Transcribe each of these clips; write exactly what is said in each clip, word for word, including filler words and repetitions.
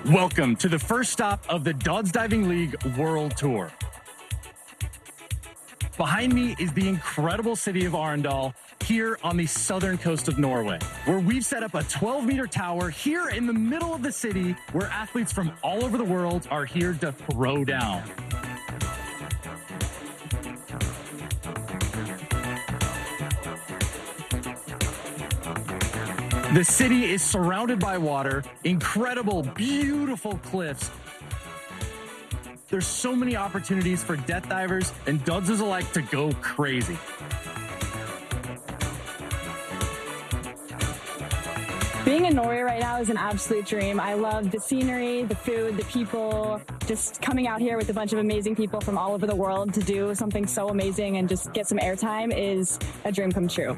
Welcome to the first stop of the Dodds Diving League World Tour. Behind me is the incredible city of Arendal here on the southern coast of Norway, where we've set up a twelve meter tower here in the middle of the city where athletes from all over the world are here to throw down. The city is surrounded by water, incredible, beautiful cliffs. There's so many opportunities for death divers and Doddses alike to go crazy. Being in Norway right now is an absolute dream. I love the scenery, the food, the people, just coming out here with a bunch of amazing people from all over the world to do something so amazing and just get some airtime is a dream come true.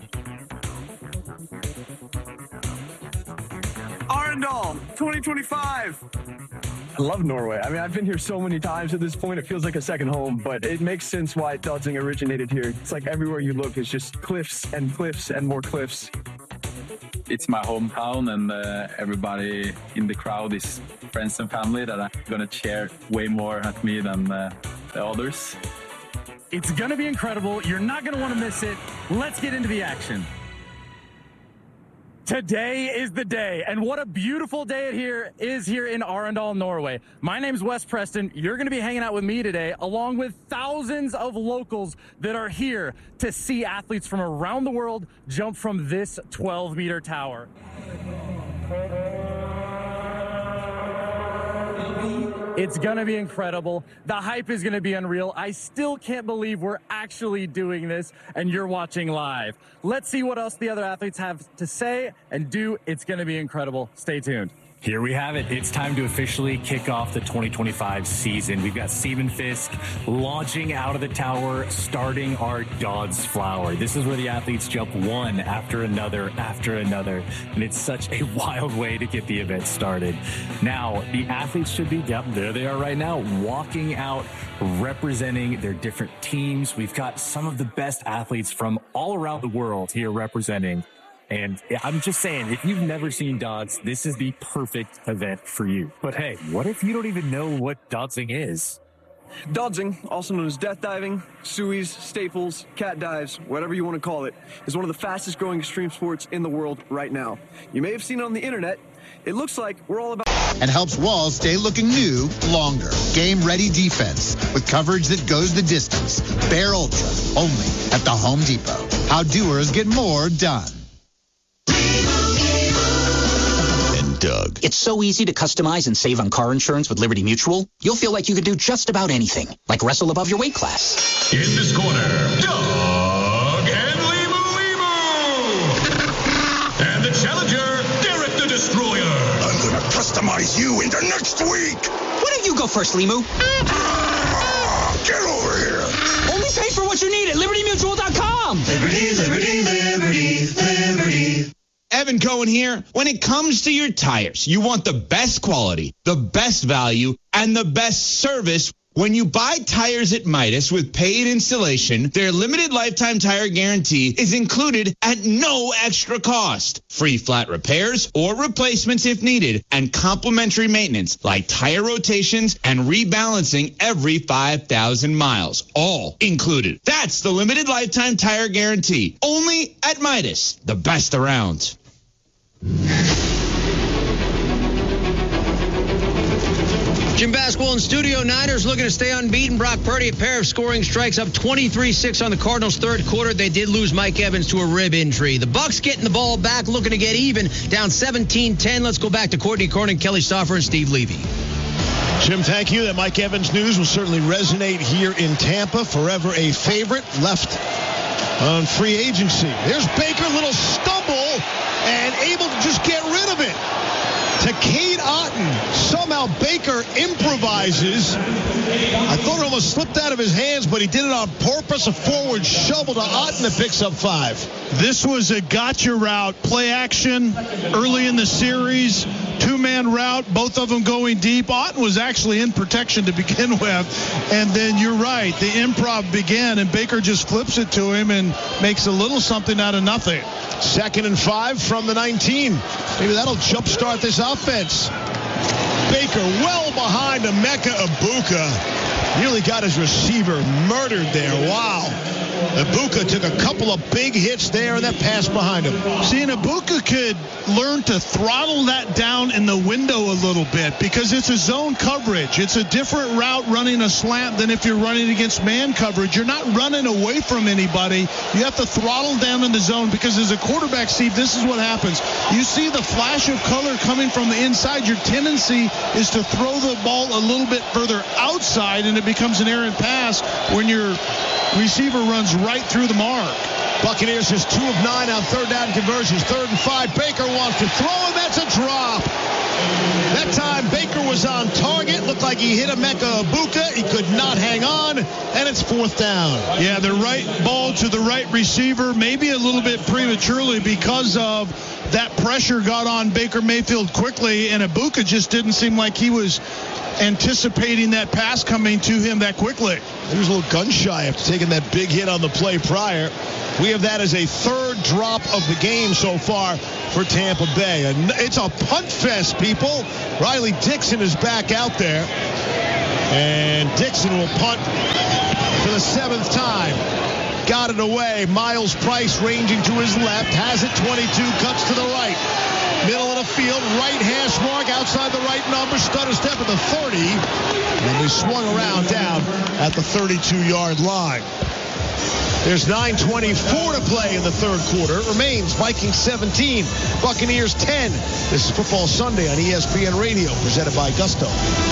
Arendal twenty twenty-five. I love Norway. I mean, I've been here so many times at this point, it feels like a second home, but it makes sense why Dodsing originated here. It's like everywhere you look is just cliffs and cliffs and more cliffs. It's my hometown, and uh, everybody in the crowd is friends and family that are going to cheer way more at me than uh, the others. It's going to be incredible. You're not going to want to miss it. Let's get into the action. Today is the day, and what a beautiful day it here is here in Arendal, Norway. My name's Wes Preston. You're going to be hanging out with me today, along with thousands of locals that are here to see athletes from around the world jump from this twelve meter tower. It's going to be incredible. The hype is going to be unreal. I still can't believe we're actually doing this and you're watching live. Let's see what else the other athletes have to say and do. It's going to be incredible. Stay tuned. Here we have it. It's time to officially kick off the twenty twenty-five season. We've got Seaman Fisk launching out of the tower, starting our Dodds Flower. This is where the athletes jump one after another after another, and it's such a wild way to get the event started. Now, the athletes should be, yep, there they are right now, walking out, representing their different teams. We've got some of the best athletes from all around the world here representing. And I'm just saying, if you've never seen Dodds, this is the perfect event for you. But hey, what if you don't even know what Dodsing is? Dodsing, also known as death diving, suies, staples, cat dives, whatever you want to call it, is one of the fastest growing extreme sports in the world right now. You may have seen it on the internet. It looks like we're all about... And helps walls stay looking new longer. Game-ready defense with coverage that goes the distance. Bear Ultra, only at the Home Depot. How doers get more done. Doug. It's so easy to customize and save on car insurance with Liberty Mutual. You'll feel like you could do just about anything, like wrestle above your weight class. In this corner, Doug and Limu Limu. And the challenger, Derek the Destroyer. I'm going to customize you into next week. Why don't you go first, Limu? Get over here. Only pay for what you need at Liberty Mutual dot com. Liberty, Liberty, Liberty, Liberty. Evan Cohen here. When it comes to your tires, you want the best quality, the best value, and the best service. When you buy tires at Midas with paid installation, their limited lifetime tire guarantee is included at no extra cost. Free flat repairs or replacements if needed, and complimentary maintenance like tire rotations and rebalancing every five thousand miles. All included. That's the limited lifetime tire guarantee. Only at Midas, the best around. Jim Basketball in studio. Niners looking to stay unbeaten. Brock Purdy, a pair of scoring strikes, up twenty-three six on the Cardinals' third quarter. They did lose Mike Evans to a rib injury. The Bucs getting the ball back, looking to get even, down seventeen ten. Let's go back to Courtney Cronin, Kelly Stoffer, and Steve Levy. Jim, thank you. That Mike Evans news will certainly resonate here in Tampa. Forever a favorite, left on free agency. There's Baker, little stumble, and able to just get rid of it. To Cade Otton. Somehow Baker improvises. I thought it almost slipped out of his hands, but he did it on purpose. A forward shovel to Otton that picks up five. This was a gotcha route, play action early in the series. Two-man route, both of them going deep. Otton was actually in protection to begin with. And then you're right, the improv began, and Baker just flips it to him and makes a little something out of nothing. Second and five from the nineteen. Maybe that'll jumpstart this offense. Baker well behind Emeka Egbuka. Nearly got his receiver murdered there. Wow. Egbuka took a couple of big hits there, and that pass behind him. See, and Egbuka could learn to throttle that down in the window a little bit because it's a zone coverage. It's a different route running a slant than if you're running against man coverage. You're not running away from anybody. You have to throttle down in the zone because as a quarterback, Steve, this is what happens. You see the flash of color coming from the inside. Your tendency is to throw the ball a little bit further outside, and it becomes an errant pass when your receiver runs right through the mark. Buccaneers is two of nine on third down conversions. Third and five. Baker wants to throw, and that's a drop. That time, Baker was on target. Looked like he hit Emeka Egbuka. He could not hang on, and it's fourth down. Yeah, the right ball to the right receiver, maybe a little bit prematurely because of that pressure got on Baker Mayfield quickly, and Egbuka just didn't seem like he was anticipating that pass coming to him that quickly. He was a little gun shy after taking that big hit on the play prior. We have that as a third drop of the game so far for Tampa Bay. And it's a punt fest, people. Riley Dixon is back out there. And Dixon will punt for the seventh time. Got it away. Miles Price ranging to his left. Has it twenty-two. Cuts to the right. Middle of the field. Right hash mark outside the right number. Stutter step at the thirty. And we swung around down at the thirty-two-yard line. There's nine twenty-four to play in the third quarter. It remains Vikings seventeen, Buccaneers ten. This is Football Sunday on E S P N Radio, presented by Gusto.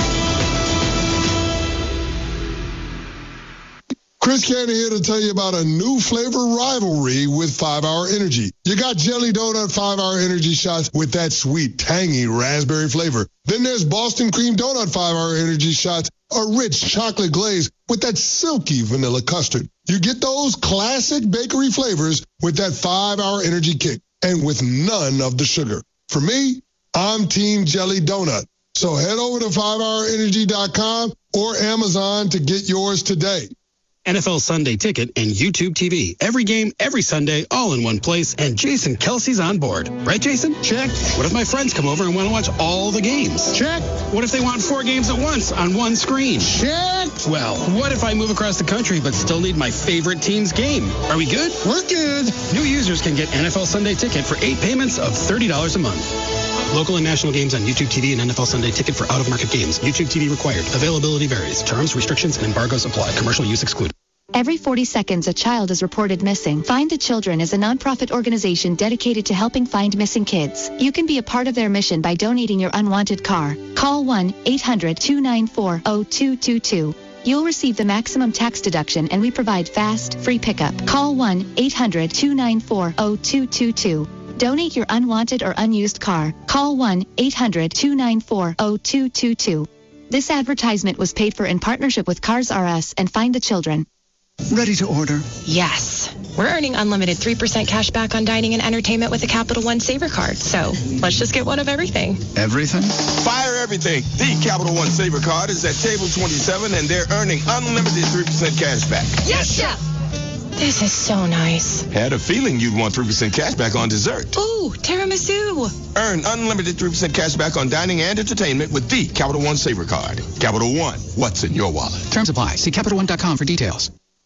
Chris Candy here to tell you about a new flavor rivalry with five hour Energy. You got Jelly Donut five hour Energy shots with that sweet, tangy raspberry flavor. Then there's Boston Cream Donut five hour Energy shots, a rich chocolate glaze with that silky vanilla custard. You get those classic bakery flavors with that five hour Energy kick and with none of the sugar. For me, I'm Team Jelly Donut. So head over to five hour energy dot com or Amazon to get yours today. N F L Sunday Ticket and YouTube T V. Every game, every Sunday, all in one place, and Jason Kelsey's on board. Right, Jason? Check. What if my friends come over and want to watch all the games? Check. What if they want four games at once on one screen? Check. Well, what if I move across the country but still need my favorite team's game? Are we good? We're good. New users can get N F L Sunday Ticket for eight payments of thirty dollars a month. Local and national games on YouTube T V and N F L Sunday Ticket for out-of-market games. YouTube T V required. Availability varies. Terms, restrictions, and embargoes apply. Commercial use excluded. Every forty seconds, a child is reported missing. Find the Children is a nonprofit organization dedicated to helping find missing kids. You can be a part of their mission by donating your unwanted car. Call one eight hundred two nine four zero two two two. You'll receive the maximum tax deduction, and we provide fast, free pickup. Call one eight hundred two nine four zero two two two. Donate your unwanted or unused car. Call one eight hundred two nine four zero two two two. This advertisement was paid for in partnership with Cars R Us and Find the Children. Ready to order? Yes. We're earning unlimited three percent cash back on dining and entertainment with a Capital One Saver card. So let's just get one of everything. Everything? Fire everything. The Capital One Saver card is at table twenty-seven, and they're earning unlimited three percent cash back. Yes, Chef! This is so nice. Had a feeling you'd want three percent cash back on dessert. Ooh, tiramisu. Earn unlimited three percent cash back on dining and entertainment with the Capital One Saver card. Capital One, what's in your wallet? Terms apply. See Capital One dot com for details.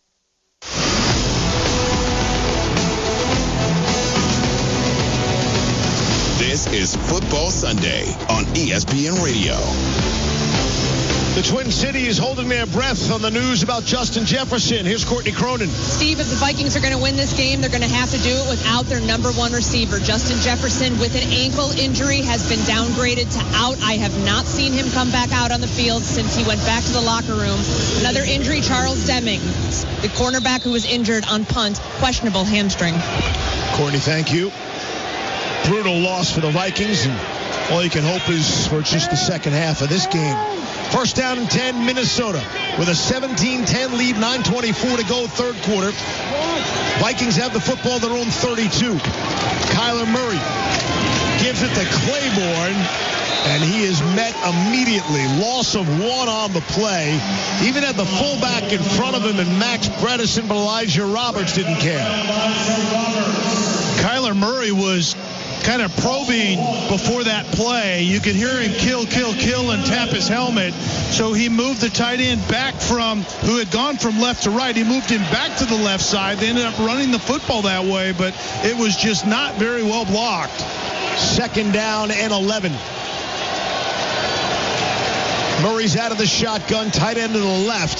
This is Football Sunday on E S P N Radio. The Twin Cities holding their breath on the news about Justin Jefferson. Here's Courtney Cronin. Steve, if the Vikings are going to win this game, they're going to have to do it without their number one receiver. Justin Jefferson, with an ankle injury, has been downgraded to out. I have not seen him come back out on the field since he went back to the locker room. Another injury, Charles Deming, the cornerback who was injured on punt, questionable hamstring. Courtney, thank you. Brutal loss for the Vikings, and all you can hope is for just the second half of this game. First down and ten, Minnesota with a seventeen ten lead, nine twenty-four to go, third quarter. Vikings have the football their own thirty-two. Kyler Murray gives it to Claiborne, and he is met immediately. Loss of one on the play. Even had the fullback in front of him and Max Bredesen, but Elijah Roberts didn't care. Kyler Murray was kind of probing before that play. You could hear him kill, kill, kill, and tap his helmet. So he moved the tight end back from, who had gone from left to right. He moved him back to the left side. They ended up running the football that way, but it was just not very well blocked. Second down and eleven. Murray's out of the shotgun, tight end to the left.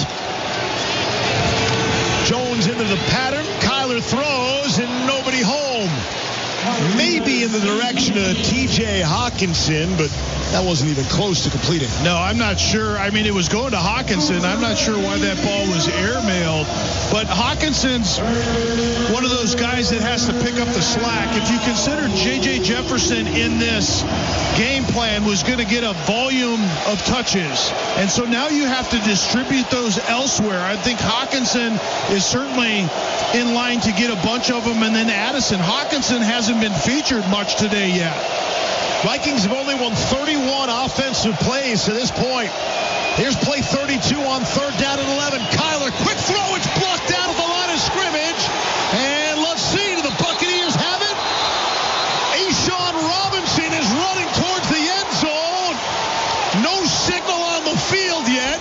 Jones into the pattern. Kyler throws, and nobody home. Maybe in the direction of T J Hawkinson, but that wasn't even close to completing. No, I'm not sure. I mean, it was going to Hawkinson. I'm not sure why that ball was airmailed. But Hawkinson's one of those guys that has to pick up the slack. If you consider J J Jefferson in this game plan was going to get a volume of touches, and so now you have to distribute those elsewhere. I think Hawkinson is certainly in line to get a bunch of them, and then Addison. Hawkinson hasn't been featured much today yet. Vikings have only won thirty-one offensive plays to this point. Here's play thirty-two on third down and eleven. Kyler, quick throw. It's blocked out of the line of scrimmage. And let's see, do the Buccaneers have it? A'Shawn Robinson is running towards the end zone. No signal on the field yet.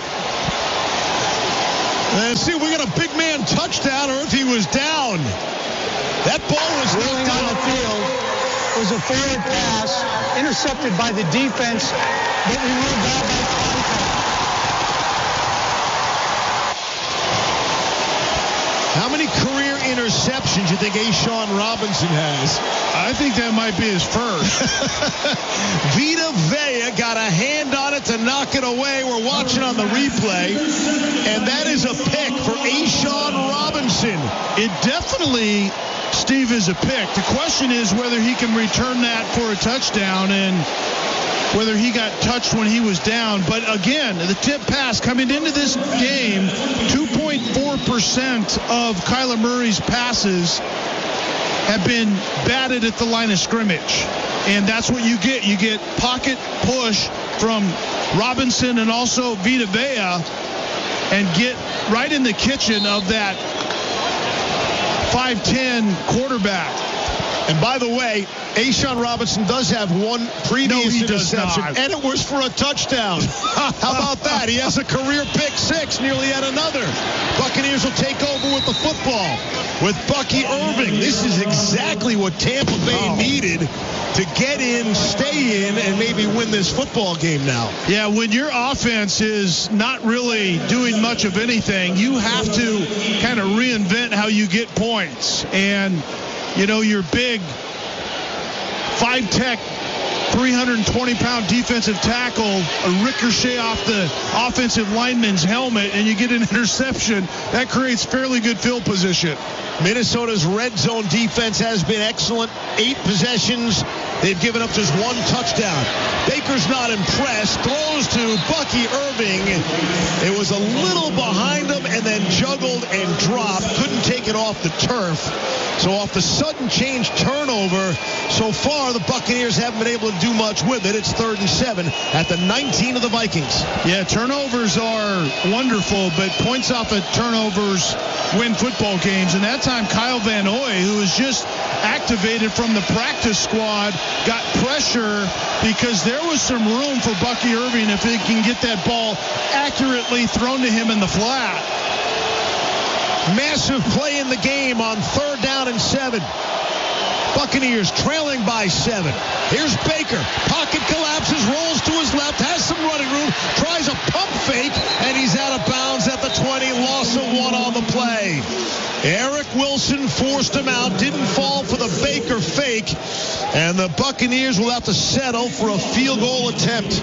Let's see if we got a big man touchdown or if he was down. That ball was rolling on the field. It was a forward pass, intercepted by the defense, but we moved out by contact. How many career interceptions do you think A'Shawn Robinson has? I think that might be his first. Vita Vea got a hand on it to knock it away. We're watching on the replay, and that is a pick for A'Shawn Robinson. It definitely, Steve, is a pick. The question is whether he can return that for a touchdown and whether he got touched when he was down. But again, the tip pass coming into this game, two point four percent of Kyler Murray's passes have been batted at the line of scrimmage. And that's what you get. You get pocket push from Robinson and also Vita Vea and get right in the kitchen of that five ten quarterback. And by the way, A'Shawn Robinson does have one previous no, interception, and it was for a touchdown. How about that? He has a career pick six, nearly at another. Buccaneers will take over with the football with Bucky Irving. This is exactly what Tampa Bay oh. needed to get in, stay in, and maybe win this football game now. Yeah, when your offense is not really doing much of anything, you have to kind of reinvent how you get points. And you know, your big five-tech, three hundred twenty pound defensive tackle, a ricochet off the offensive lineman's helmet, and you get an interception. That creates fairly good field position. Minnesota's red zone defense has been excellent. Eight possessions. They've given up just one touchdown. Baker's not impressed. Throws to Bucky Irving. It was a little behind him and then juggled and dropped. Couldn't take it off the turf. So off the sudden change turnover, so far the Buccaneers haven't been able to do much with it. It's third and seven at the nineteen of the Vikings. Yeah, turnovers are wonderful, but points off of turnovers win football games. And that time, Kyle Van Noy, who was just activated from the practice squad, got pressure because there was some room for Bucky Irving if he can get that ball accurately thrown to him in the flat. Massive play in the game on third down and seven. Buccaneers trailing by seven. Here's Baker. Pocket collapses, rolls to his left, has some running room, tries a pump fake, and he's out of bounds at the twenty. Loss of one on the play. Eric Wilson forced him out, didn't fall for the Baker fake, and the Buccaneers will have to settle for a field goal attempt.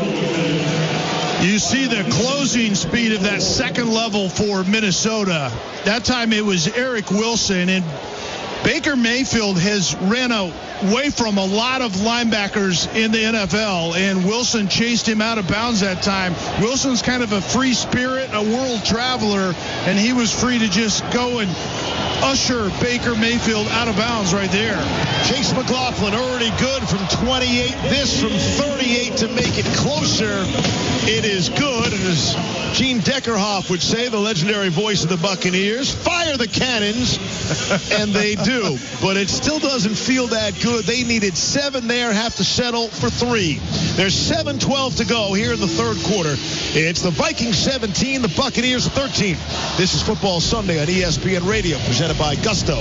You see the closing speed of that second level for Minnesota. That time it was Eric Wilson, and Baker Mayfield has ran away from a lot of linebackers in the N F L, and Wilson chased him out of bounds that time. Wilson's kind of a free spirit, a world traveler, and he was free to just go and usher Baker Mayfield out of bounds right there. Chase McLaughlin already good from twenty-eight. This from thirty-eight to make it closer. It is good. As Gene Deckerhoff would say, the legendary voice of the Buccaneers, fire the cannons, and they do. But it still doesn't feel that good. They needed seven there, have to settle for three. There's seven twelve to go here in the third quarter. It's the Vikings seventeen, the Buccaneers thirteen. This is Football Sunday on E S P N Radio, presented by Gusto.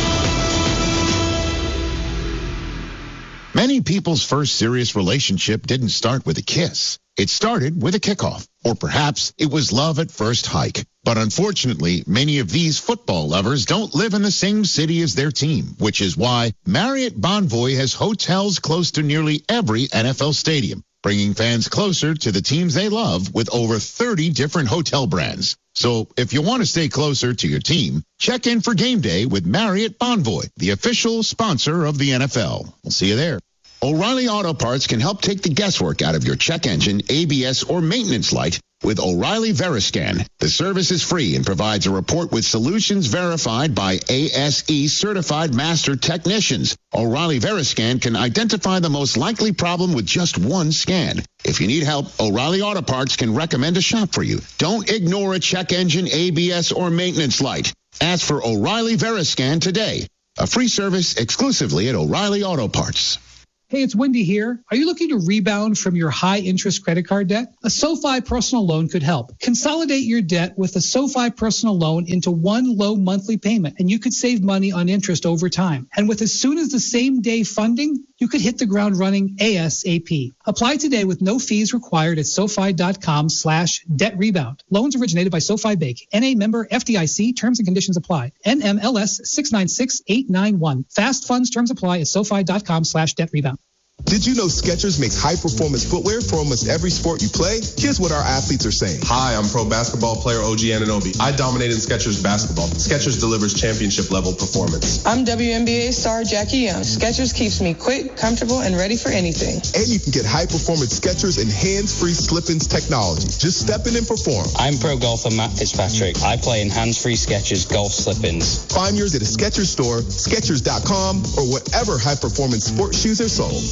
Many people's first serious relationship didn't start with a kiss. It started with a kickoff, or perhaps it was love at first hike. But unfortunately, many of these football lovers don't live in the same city as their team, which is why Marriott Bonvoy has hotels close to nearly every N F L stadium, bringing fans closer to the teams they love with over thirty different hotel brands. So if you want to stay closer to your team, check in for game day with Marriott Bonvoy, the official sponsor of the N F L. We'll see you there. O'Reilly Auto Parts can help take the guesswork out of your check engine, A B S, or maintenance light with O'Reilly Veriscan. The service is free and provides a report with solutions verified by A S E certified master technicians. O'Reilly Veriscan can identify the most likely problem with just one scan. If you need help, O'Reilly Auto Parts can recommend a shop for you. Don't ignore a check engine, A B S, or maintenance light. Ask for O'Reilly Veriscan today. A free service exclusively at O'Reilly Auto Parts. Hey, it's Wendy here. Are you looking to rebound from your high-interest credit card debt? A SoFi personal loan could help. Consolidate your debt with a SoFi personal loan into one low monthly payment, and you could save money on interest over time. And with as soon as the same day funding, you could hit the ground running ASAP. Apply today with no fees required at SoFi.com slash debt rebound. Loans originated by SoFi Bank. N A member F D I C. Terms and conditions apply. N M L S six nine six eight nine one. Fast funds terms apply at SoFi.com slash debt rebound. Did you know Skechers makes high-performance footwear for almost every sport you play? Here's what our athletes are saying. Hi, I'm pro basketball player O G Anunoby. I dominated Skechers basketball. Skechers delivers championship-level performance. I'm W N B A star Jackie Young. Skechers keeps me quick, comfortable, and ready for anything. And you can get high-performance Skechers and hands-free slip-ins technology. Just step in and perform. I'm pro golfer Matt Fitzpatrick. I play in hands-free Skechers golf slip-ins. Find yours at a Skechers store, Skechers dot com, or wherever high-performance sports shoes are sold.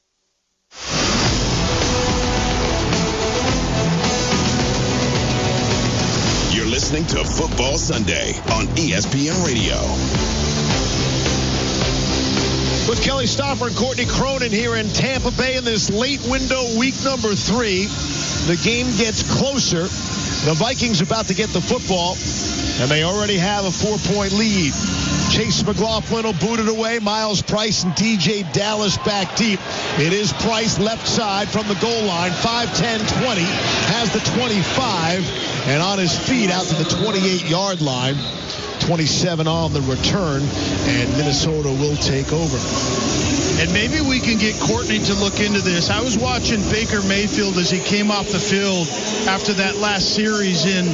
You're listening to Football Sunday on E S P N Radio. With Kelly Stoffer and Courtney Cronin here in Tampa Bay in this late window, week number three. The game gets closer. The Vikings about to get the football, and they already have a four-point lead. Chase McLaughlin will boot it away. Miles Price and D J Dallas back deep. It is Price left side from the goal line. five ten twenty. Has the twenty-five. And on his feet out to the twenty-eight-yard line. twenty-seven on the return. And Minnesota will take over. And maybe we can get Courtney to look into this. I was watching Baker Mayfield as he came off the field after that last series, and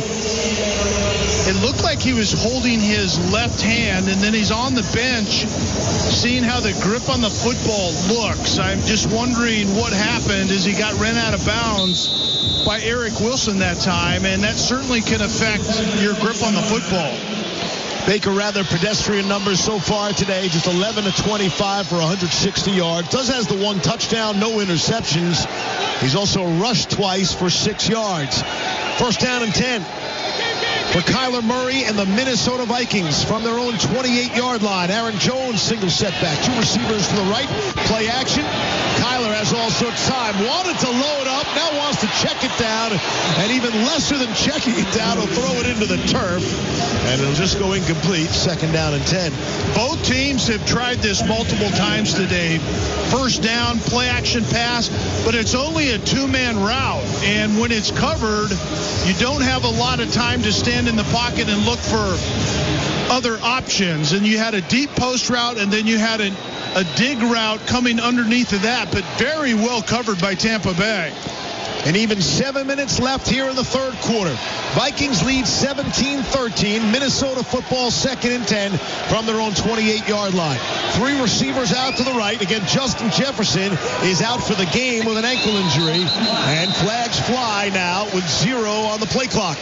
it looked like he was holding his left hand, and then he's on the bench seeing how the grip on the football looks. I'm just wondering what happened as he got ran out of bounds by Eric Wilson that time, and that certainly can affect your grip on the football. Baker rather pedestrian numbers so far today, just eleven to twenty-five for one hundred sixty yards. Does has the one touchdown, no interceptions. He's also rushed twice for six yards. First down and ten for Kyler Murray and the Minnesota Vikings from their own twenty-eight-yard line. Aaron Jones, single setback. Two receivers to the right. Play action. Kyler has all sorts of time. Wanted to load up, now wants to check it down. And even lesser than checking it down, he'll throw it into the turf. And it'll just go incomplete. Second down and ten. Both teams have tried this multiple times today. First down, play action pass, but it's only a two-man route. And when it's covered, you don't have a lot of time to stand in the pocket and look for other options. And you had a deep post route, and then you had a, a dig route coming underneath of that, but very well covered by Tampa Bay. And even seven minutes left here in the third quarter. Vikings lead seventeen thirteen. Minnesota football second and ten from their own twenty-eight-yard line. Three receivers out to the right. Again, Justin Jefferson is out for the game with an ankle injury. And flags fly now with zero on the play clock.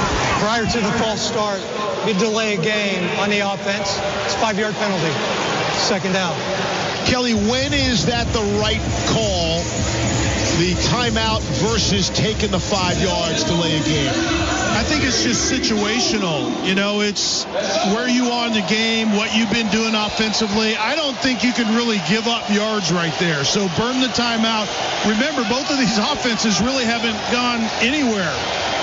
Prior to the false start, you delay a game on the offense. It's a five-yard penalty. Second down. Kelly, when is that the right call? The timeout versus taking the five yards to lay a game? I think it's just situational. You know, it's where you are in the game, what you've been doing offensively. I don't think you can really give up yards right there. So burn the timeout. Remember, both of these offenses really haven't gone anywhere.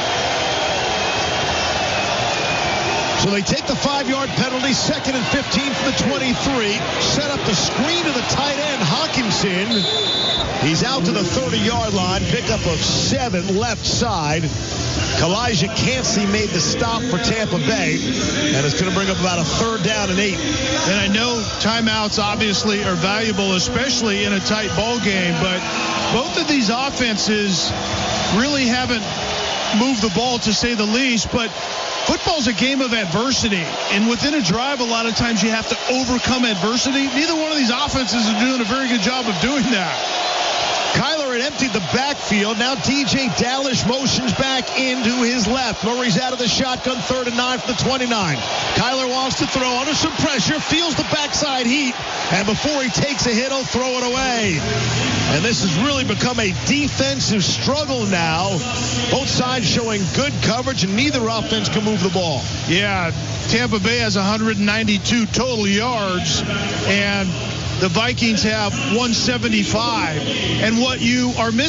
So they take the five-yard penalty, second and fifteen from the twenty-three. Set up the screen to the tight end, Hawkinson. He's out to the thirty-yard line. Pickup of seven left side. Kalijah Cansey made the stop for Tampa Bay, and it's going to bring up about a third down and eight. And I know timeouts obviously are valuable, especially in a tight ball game, but both of these offenses really haven't moved the ball, to say the least. But football's a game of adversity, and within a drive, a lot of times you have to overcome adversity. Neither one of these offenses is doing a very good job of doing that. Kyler had emptied the backfield. Now D J Dallas motions back into his left. Murray's out of the shotgun, third and nine from the twenty-nine. Kyler wants to throw under some pressure, feels the backside heat, and before he takes a hit, he'll throw it away. And this has really become a defensive struggle now. Both sides showing good coverage, and neither offense can move the ball. Yeah, Tampa Bay has one hundred ninety-two total yards, and the Vikings have one seventy-five. And what you are missing